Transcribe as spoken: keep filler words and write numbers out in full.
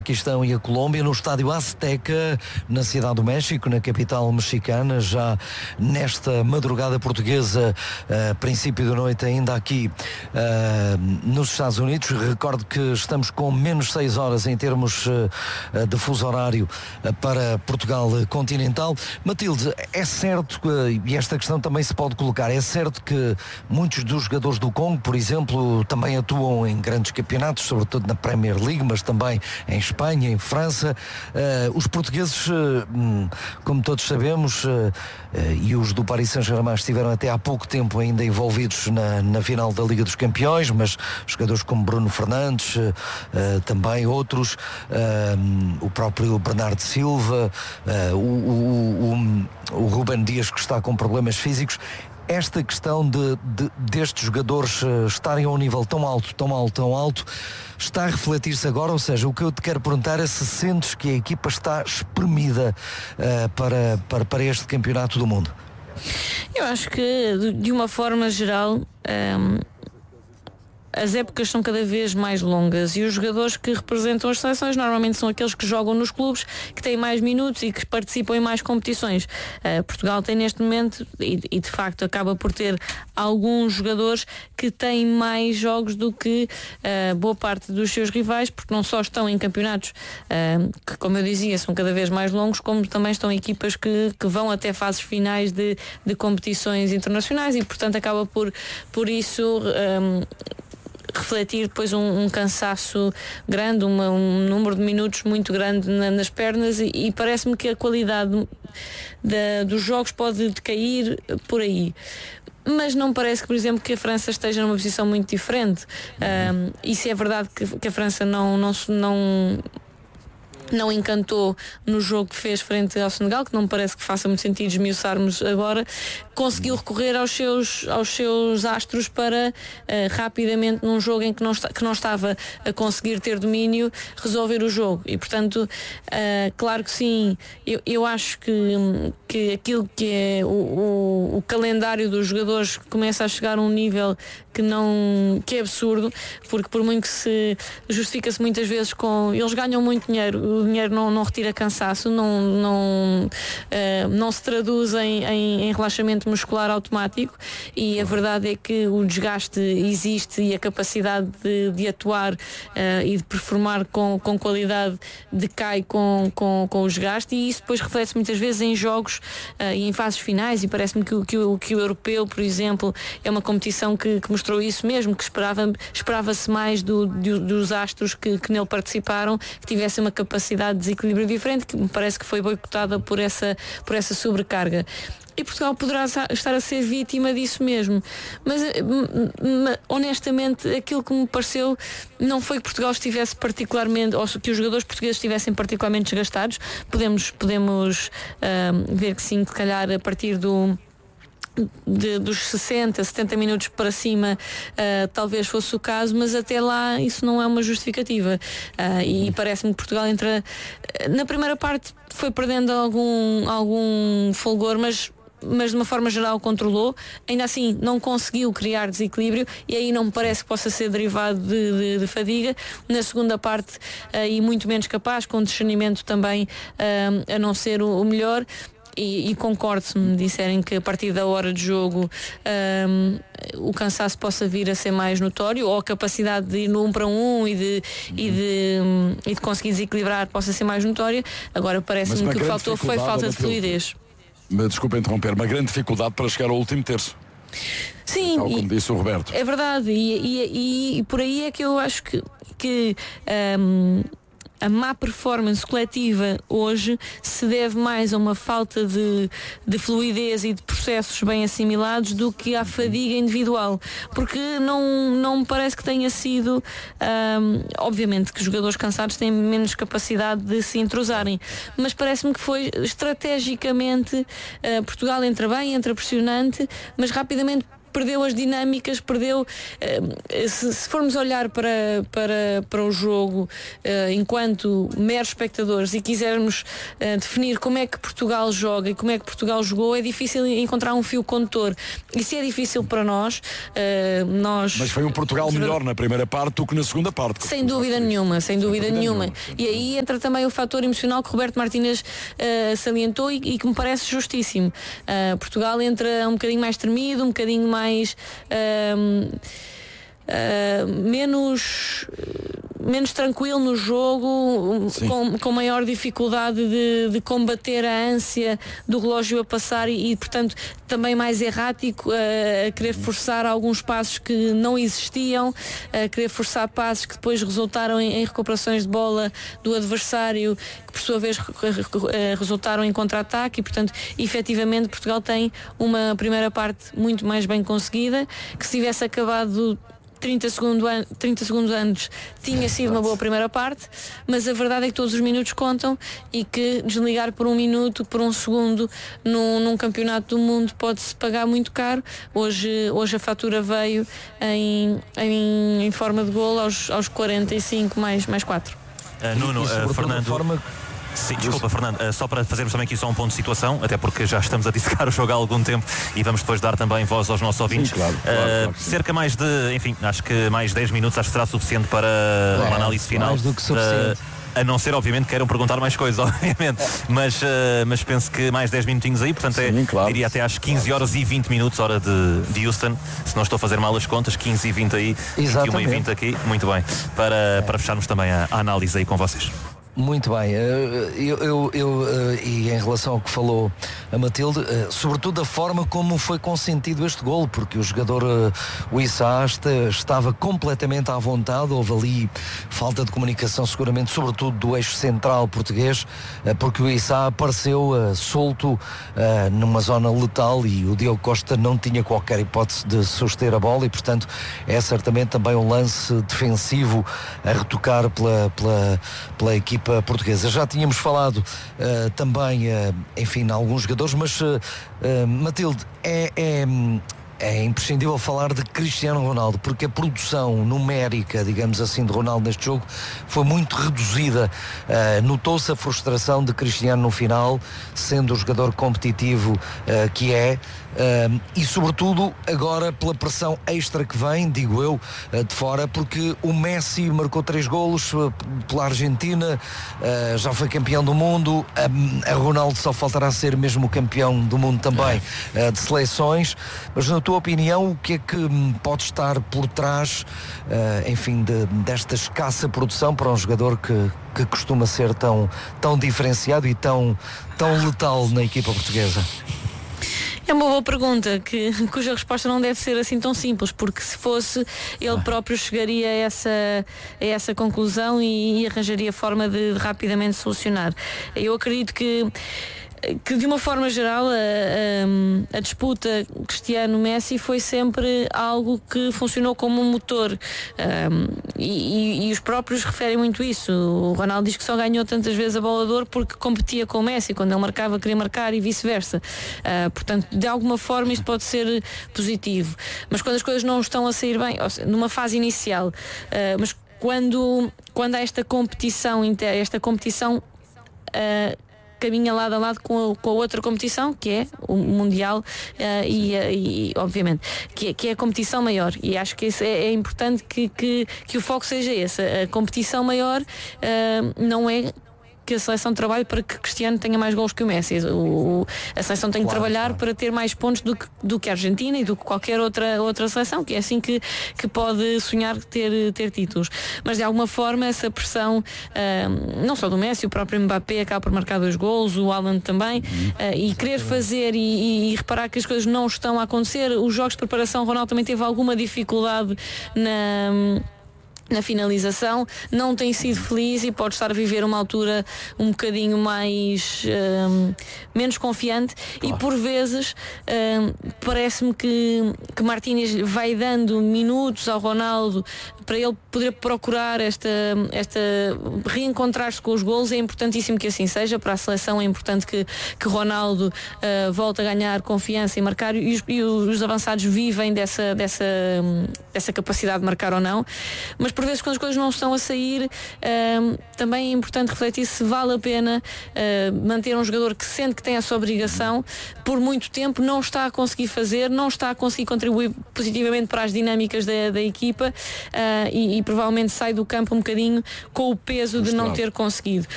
Paquistão e a Colômbia no estádio Azteca, na Cidade do México, na capital mexicana, já nesta madrugada portuguesa, uh, princípio da noite ainda aqui uh, nos Estados Unidos. Recordo que estamos com menos seis horas em termos uh, de fuso horário uh, para Portugal continental. Matilde, é certo, uh, e esta questão também se pode colocar, é certo que muitos dos jogadores do Congo, por exemplo, também atuam em grandes campeonatos, sobretudo na Premier League, mas também em Espanha, em França. Uh, os portugueses, uh, como todos sabemos, uh, uh, e os do Paris Saint-Germain estiveram até há pouco tempo ainda envolvidos na, na final da Liga dos Campeões, mas jogadores como Bruno Fernandes, uh, uh, também outros, uh, o próprio Bernardo Silva, uh, o, o, o, o Ruben Dias, que está com problemas físicos. Esta questão de, de, destes jogadores uh, estarem a um nível tão alto, tão alto, tão alto, está a refletir-se agora? Ou seja, o que eu te quero perguntar é se sentes que a equipa está espremida uh, para, para, para este campeonato do mundo. Eu acho que, de uma forma geral, um, as épocas são cada vez mais longas e os jogadores que representam as seleções normalmente são aqueles que jogam nos clubes, que têm mais minutos e que participam em mais competições. Uh, Portugal tem neste momento, e, e de facto acaba por ter alguns jogadores que têm mais jogos do que uh, boa parte dos seus rivais, porque não só estão em campeonatos uh, que, como eu dizia, são cada vez mais longos, como também estão equipas que, que vão até fases finais de, de competições internacionais e portanto acaba por, por isso um, refletir depois um, um cansaço grande, uma, um número de minutos muito grande na, nas pernas e, e parece-me que a qualidade da, dos jogos pode decair por aí. Mas não parece que, por exemplo, que a França esteja numa posição muito diferente. Um, isso é verdade que, que a França não, não, não não encantou no jogo que fez frente ao Senegal, que não me parece que faça muito sentido esmiuçarmos agora. Conseguiu recorrer aos seus, aos seus astros para uh, rapidamente, num jogo em que não, está, que não estava a conseguir ter domínio, resolver o jogo. E portanto, uh, claro que sim, eu, eu acho que, que aquilo que é o, o, o calendário dos jogadores começa a chegar a um nível que não que é absurdo, porque por muito que se justifica-se muitas vezes com eles ganham muito dinheiro, o dinheiro não, não retira cansaço, não, não, uh, não se traduz em, em, em relaxamento muscular automático e a verdade é que o desgaste existe e a capacidade de, de atuar uh, e de performar com, com qualidade decai com, com, com o desgaste e isso depois reflete-se muitas vezes em jogos uh, e em fases finais e parece-me que, que, o, que o europeu, por exemplo, é uma competição que, que mostrou isso mesmo, que esperava, esperava-se mais do, do, dos astros que, que nele participaram, que tivessem uma capacidade de desequilíbrio diferente, que me parece que foi boicotada por essa, por essa sobrecarga. E Portugal poderá estar a ser vítima disso mesmo. Mas, honestamente, aquilo que me pareceu não foi que Portugal estivesse particularmente, ou que os jogadores portugueses estivessem particularmente desgastados. Podemos, podemos uh, ver que sim, que calhar a partir do De, dos sessenta, setenta minutos para cima uh, talvez fosse o caso, mas até lá isso não é uma justificativa uh, e parece-me que Portugal entra na primeira parte, foi perdendo algum, algum folgor, mas mas de uma forma geral controlou, ainda assim não conseguiu criar desequilíbrio e aí não me parece que possa ser derivado de, de, de fadiga. Na segunda parte aí uh, muito menos capaz, com discernimento também uh, a não ser o, o melhor. E, e concordo se me disserem que a partir da hora de jogo um, o cansaço possa vir a ser mais notório ou a capacidade de ir no um para um e de, uhum. e de, um, e de conseguir desequilibrar possa ser mais notória. Agora parece-me que o que faltou foi falta de fluidez. Desculpa interromper, uma grande dificuldade para chegar ao último terço. Sim, tal como disse o Roberto. É verdade, e, e, e, e por aí é que eu acho que, que um, a má performance coletiva hoje se deve mais a uma falta de, de fluidez e de processos bem assimilados do que à fadiga individual, porque não, não me parece que tenha sido um, obviamente que jogadores cansados têm menos capacidade de se entrosarem, mas parece-me que foi estrategicamente uh, Portugal entra bem, entra pressionante, mas rapidamente perdeu as dinâmicas, perdeu, se, se formos olhar para, para, para o jogo enquanto meros espectadores e quisermos definir como é que Portugal joga e como é que Portugal jogou, é difícil encontrar um fio condutor. E se é difícil para nós, nós... Mas foi um Portugal melhor na primeira parte do que na segunda parte. Sem dúvida nenhuma, sem dúvida nenhuma. E aí entra também o fator emocional que Roberto Martínez uh, salientou e, e que me parece justíssimo. Uh, Portugal entra um bocadinho mais tremido, um bocadinho mais uh, uh, menos menos tranquilo no jogo, com, com maior dificuldade de, de combater a ânsia do relógio a passar e, e portanto também mais errático, uh, a querer forçar alguns passos que não existiam, a querer forçar passos que depois resultaram em, em recuperações de bola do adversário, que por sua vez resultaram em contra-ataque e portanto efetivamente Portugal tem uma primeira parte muito mais bem conseguida, que se tivesse acabado trinta segundos, trinta segundos antes tinha sido uma boa primeira parte, mas a verdade é que todos os minutos contam e que desligar por um minuto, por um segundo num, num campeonato do mundo pode-se pagar muito caro. Hoje, hoje a fatura veio em, em, em forma de golo aos, aos quarenta e cinco mais, mais quatro. Uh, Nuno, uh, Fernando... Forma... Sim, desculpa, Fernando, uh, só para fazermos também aqui só um ponto de situação, até porque já estamos a dissecar o jogo há algum tempo e vamos depois dar também voz aos nossos ouvintes. Sim, claro, claro, uh, claro, cerca mais de, enfim, acho que mais dez minutos acho que será suficiente para claro, uma análise final. Mais do que suficiente. Uh, a não ser, obviamente, queiram perguntar mais coisas, obviamente, mas, uh, mas penso que mais dez minutinhos aí, portanto, Sim, é, claro. diria até às quinze horas e vinte minutos, hora de, de Houston, se não estou a fazer mal as contas, quinze e vinte aí, vinte e uma e vinte aqui, muito bem, para, é. para fecharmos também a, a análise aí com vocês. Muito bem, eu, eu, eu, e em relação ao que falou a Matilde, sobretudo a forma como foi consentido este golo, porque o jogador, o Issa, estava completamente à vontade, houve ali falta de comunicação seguramente, sobretudo do eixo central português, porque o Issa apareceu solto numa zona letal e o Diogo Costa não tinha qualquer hipótese de suster a bola e portanto é certamente também um lance defensivo a retocar pela, pela, pela equipa portuguesa. Já tínhamos falado uh, também, uh, enfim, em alguns jogadores, mas uh, uh, Matilde, é, é, é imprescindível falar de Cristiano Ronaldo, porque a produção numérica, digamos assim, de Ronaldo neste jogo foi muito reduzida. Uh, notou-se a frustração de Cristiano no final, sendo o jogador competitivo uh, que é. Uh, e sobretudo agora pela pressão extra que vem, digo eu, uh, de fora, porque o Messi marcou três golos uh, pela Argentina, uh, já foi campeão do mundo, uh, a Ronaldo só faltará ser mesmo campeão do mundo também uh, de seleções, mas na tua opinião o que é que um, pode estar por trás uh, enfim, de, desta escassa produção para um jogador que, que costuma ser tão, tão diferenciado e tão, tão letal na equipa portuguesa? É uma boa pergunta, que, cuja resposta não deve ser assim tão simples, porque se fosse, ele próprio chegaria a essa, a essa conclusão e, e arranjaria forma de, de rapidamente solucionar. Eu acredito que que de uma forma geral a, a, a disputa Cristiano-Messi foi sempre algo que funcionou como um motor, um, e, e os próprios referem muito isso. O Ronaldo diz que só ganhou tantas vezes a bola de ouro porque competia com o Messi, quando ele marcava queria marcar e vice-versa. Uh, portanto, de alguma forma isto pode ser positivo, mas quando as coisas não estão a sair bem, ou seja, numa fase inicial, uh, mas quando, quando há esta competição esta competição uh, caminha lado a lado com a, com a outra competição, que é o Mundial, uh, e, e obviamente que é, que é a competição maior, e acho que isso é, é importante que, que, que o foco seja esse. A competição maior uh, não é que a seleção trabalhe para que Cristiano tenha mais gols que o Messi. O, a seleção tem que claro, trabalhar claro. para ter mais pontos do que, do que a Argentina e do que qualquer outra, outra seleção, que é assim que, que pode sonhar ter, ter títulos. Mas de alguma forma essa pressão, uh, não só do Messi, o próprio Mbappé acaba por marcar dois gols, o Haaland também, uh, e querer fazer e, e, e reparar que as coisas não estão a acontecer. Os jogos de preparação, Ronaldo também teve alguma dificuldade na... na finalização, não tem sido feliz e pode estar a viver uma altura um bocadinho mais um, menos confiante. Claro. E por vezes um, parece-me que, que Martínez vai dando minutos ao Ronaldo para ele poder procurar esta, esta reencontrar-se com os golos. É importantíssimo que assim seja. Para a seleção é importante que, que Ronaldo uh, volte a ganhar confiança e marcar, e os, e os avançados vivem dessa, dessa, dessa capacidade de marcar ou não. Mas por vezes, quando as coisas não estão a sair, uh, também é importante refletir se vale a pena uh, manter um jogador que sente que tem essa obrigação, por muito tempo não está a conseguir fazer, não está a conseguir contribuir positivamente para as dinâmicas da, da equipa, uh, e, e provavelmente sai do campo um bocadinho com o peso de não ter conseguido.